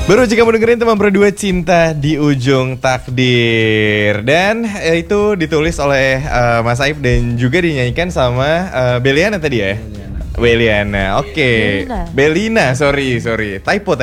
Baru jika mau dengerin teman berdua cinta di ujung takdir. Dan itu ditulis oleh Mas Aib dan juga dinyanyikan sama Beliana tadi ya? Beliana, oke. Belina, sorry. Typo.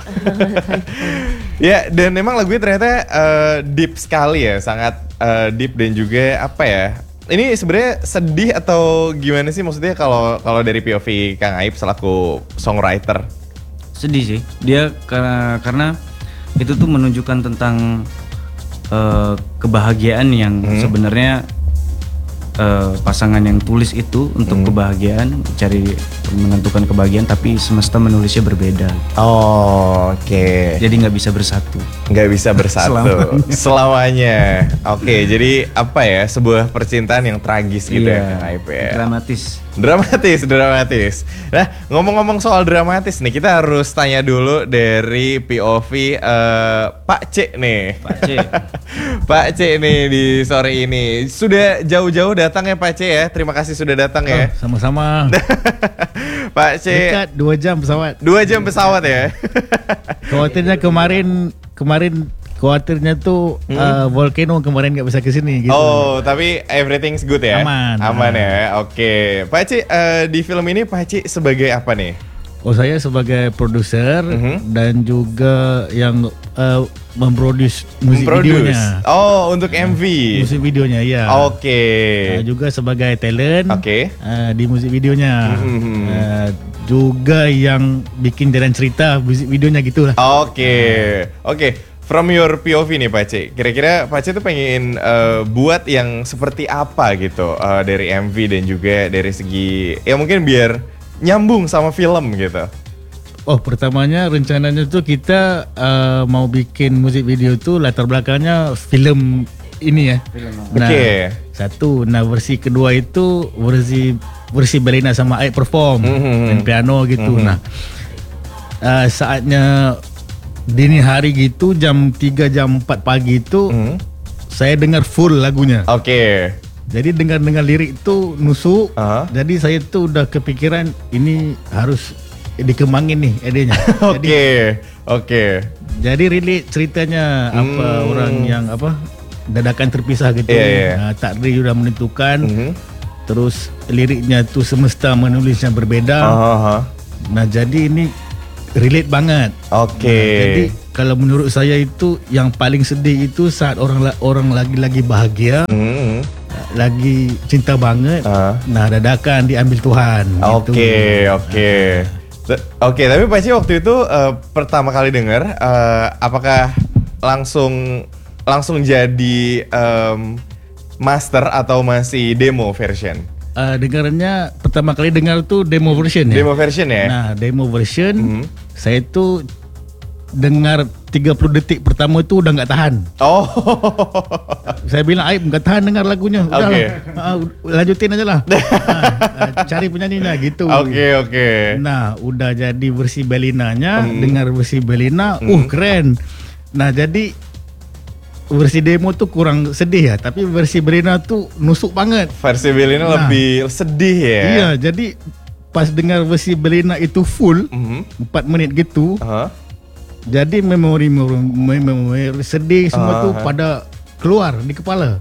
Ya, dan memang lagunya ternyata deep sekali ya, sangat deep dan juga apa ya? Ini sebenarnya sedih atau gimana sih maksudnya kalau dari POV Kang Aib selaku songwriter? Sedih sih, dia karena itu tuh menunjukkan tentang kebahagiaan yang sebenarnya pasangan yang tulis itu untuk kebahagiaan, cari menentukan kebahagiaan, tapi semesta menulisnya berbeda. Oh, oke. Jadi nggak bisa bersatu. Nggak bisa bersatu selamanya. Oke, jadi apa ya, sebuah percintaan yang tragis gitu ya, Kang Aib ya. Dramatis. Nah, ngomong-ngomong soal dramatis nih, kita harus tanya dulu dari POV Pak C nih. Pak C nih di sore ini. Sudah jauh-jauh datang ya Pak C ya. Terima kasih sudah datang ya. Sama-sama. Pak C. Dekat 2 jam pesawat. 2 jam pesawat ya. Khawatirnya kemarin khawatirnya tuh volcano kemarin nggak bisa kesini gitu. Oh, tapi everything's good ya? Aman ya, oke. Pak Ci, di film ini Pak Ci sebagai apa nih? Oh, saya sebagai produser dan juga yang memproduce musik videonya. Oh, untuk MV? Musik videonya, ya. Oke. Juga sebagai talent di musik videonya. Juga yang bikin jalan cerita musik videonya gitu lah. Oke. From your POV nih Pak C, kira-kira Pak C tuh pengen buat yang seperti apa gitu dari MV dan juga dari segi ya mungkin biar nyambung sama film gitu. Oh, pertamanya rencananya tuh kita mau bikin musik video tuh latar belakangnya film ini ya. Nah, satu, nah versi kedua itu versi Belina sama Aib perform dan piano gitu. Nah, saatnya dini hari gitu jam 3 jam 4 pagi itu saya dengar full lagunya. Jadi dengar lirik itu nusuk. Jadi saya tuh udah kepikiran ini harus dikembangin nih idenya. Jadi relate ceritanya orang yang dadakan terpisah gitu. Nah, takdir sudah menentukan. Terus liriknya tuh semesta menulisnya berbeda. Nah, jadi ini relate banget. Nah, jadi kalau menurut saya itu yang paling sedih itu saat orang lagi bahagia, lagi cinta banget. Nah, dadakan diambil Tuhan. Tapi Pak Ci waktu itu pertama kali dengar, apakah langsung jadi master atau masih demo version? Dengarnya pertama kali dengar tuh demo version ya. Demo version ya. Nah, demo version saya tuh dengar 30 detik pertama itu udah nggak tahan. Saya bilang Aib nggak tahan dengar lagunya. Lanjutin aja lah. Cari penyanyinya gitu. Nah, udah jadi versi Belinanya, dengar versi Belina, keren. Nah, jadi versi demo tuh kurang sedih ya, tapi versi Belina tuh nusuk banget. Versi Belina lebih sedih ya. Iya, jadi pas dengar versi Belina itu full 4 menit gitu. Jadi memori sedih semua tuh pada keluar di kepala.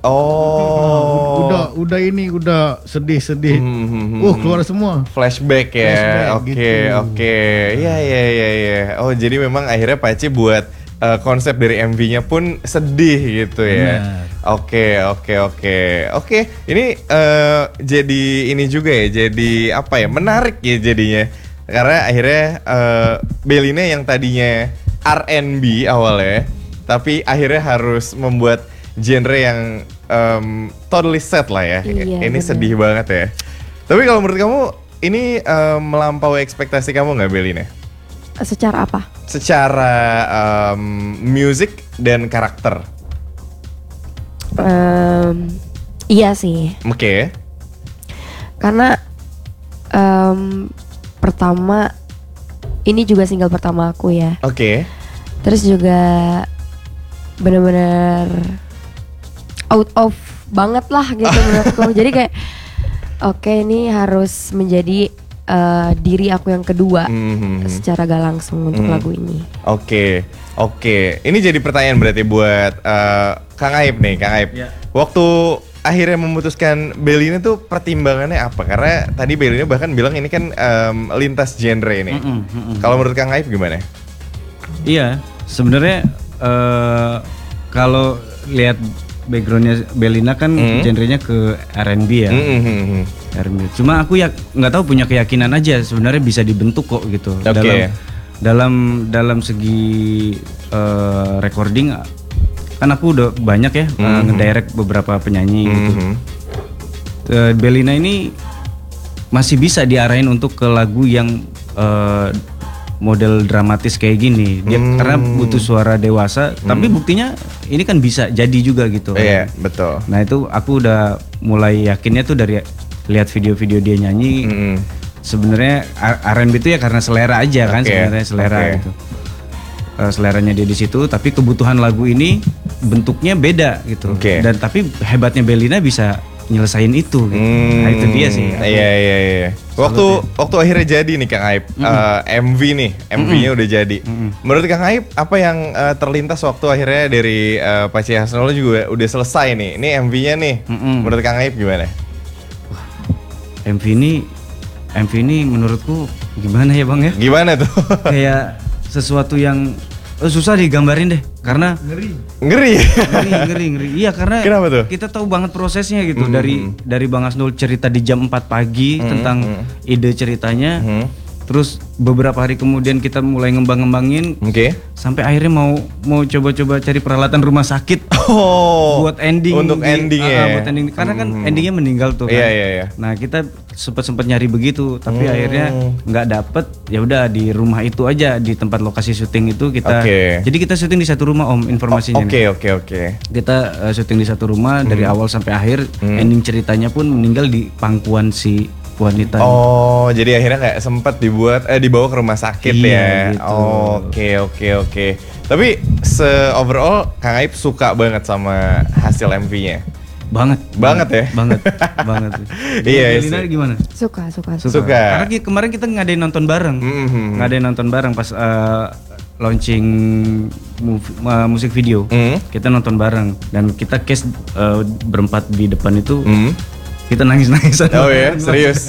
Udah sedih. Keluar semua. Flashback ya. Iya. Oh, jadi memang akhirnya Pak Ci buat konsep dari MV-nya pun sedih gitu ya. Oke. Ini jadi ini juga ya, jadi apa ya, menarik ya jadinya. Karena akhirnya Belina yang tadinya R&B awalnya, tapi akhirnya harus membuat genre yang totally sad lah ya. Ini bener. Sedih banget ya. Tapi kalau menurut kamu ini melampaui ekspektasi kamu nggak, Belina? Secara apa? Secara musik dan karakter. Iya sih. Karena pertama ini juga single pertama aku ya. Terus juga benar-benar out of banget lah gitu menurutku. Jadi kayak ini harus menjadi diri aku yang kedua secara gak langsung untuk lagu ini. Oke. Ini jadi pertanyaan berarti buat Kang Aib nih, Kang Aib. Ya. Waktu akhirnya memutuskan Bellina tuh pertimbangannya apa? Karena tadi Bellina bahkan bilang ini kan lintas genre ini. Kalau menurut Kang Aib gimana? Iya, sebenarnya kalau lihat backgroundnya Bellina kan genrenya ke R&B ya. R&B. Cuma aku ya nggak tahu, punya keyakinan aja sebenarnya bisa dibentuk kok gitu. Dalam segi recording kan aku udah banyak ya ngedirect beberapa penyanyi gitu. Bellina ini masih bisa diarahin untuk ke lagu yang model dramatis kayak gini. Dia karena butuh suara dewasa, tapi buktinya ini kan bisa jadi juga gitu. Iya, betul. Nah itu aku udah mulai yakinnya tuh dari lihat video-video dia nyanyi. Sebenarnya R&B itu ya karena selera aja kan, sebenarnya selera gitu. Seleranya dia di situ, tapi kebutuhan lagu ini bentuknya beda gitu. Dan tapi hebatnya Bellina bisa nyelesain itu gitu. Nah itu dia sih. Iya. Waktu akhirnya jadi nih Kang Aib, MV nih, MV-nya udah jadi. Menurut Kang Aib apa yang terlintas waktu akhirnya dari Paci Hasnolo juga udah selesai nih. Ini MV-nya nih. Menurut Kang Aib gimana? MV ini menurutku gimana ya Bang ya? Gimana tuh? Kayak sesuatu yang susah digambarin deh, karena ngeri. Iya, karena kenapa tuh? Kita tahu banget prosesnya gitu. Dari Bang Hasnul cerita di jam 4 pagi tentang ide ceritanya. Terus beberapa hari kemudian kita mulai ngembangin, sampai akhirnya mau coba-coba cari peralatan rumah sakit buat ending. Untuk ending ya. Buat ending, karena kan endingnya meninggal tuh kan. Iya. Nah kita sempat nyari begitu, tapi akhirnya nggak dapet. Ya udah di rumah itu aja, di tempat lokasi syuting itu kita. Jadi kita syuting di satu rumah Om, informasinya. Oke. Kita syuting di satu rumah dari awal sampai akhir. Ending ceritanya pun meninggal di pangkuan si wanita. Jadi akhirnya nggak sempat dibawa ke rumah sakit ya. Gitu. Oke. Tapi overall Kang Aib suka banget sama hasil MV-nya. Banget ya. Banget. Iya. Bellina gimana? Suka. Karena kemarin kita ngadain nonton bareng. Pas launching musik video. Kita nonton bareng dan kita cast berempat di depan itu. Kita nangis-nangisan. Oh ya, serius.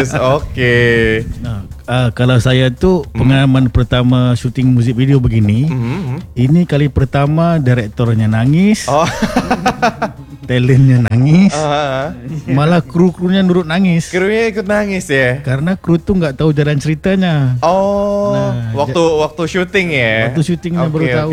Oke. Nah, kalau saya tuh pengalaman pertama syuting musik video begini, ini kali pertama direktornya nangis, talentnya nangis, malah kru-krunya nurut nangis. Krunya ikut nangis ya? Karena kru tuh nggak tahu jalan ceritanya. Waktu syuting ya? Waktu syutingnya baru tahu.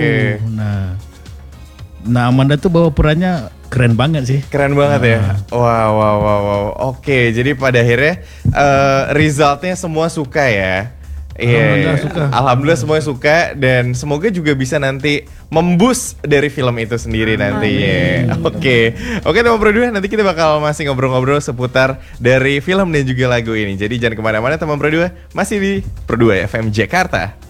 Nah Amanda tuh bawa perannya keren banget sih. Keren banget ya. Wow. Oke, jadi pada akhirnya resultnya semua suka ya. Alhamdulillah suka. Alhamdulillah semuanya suka dan semoga juga bisa nanti memboost dari film itu sendiri nantinya. Oke, teman Pro2, nanti kita bakal masih ngobrol-ngobrol seputar dari film dan juga lagu ini. Jadi jangan kemana-mana teman Pro2, masih di Pro2 FM Jakarta.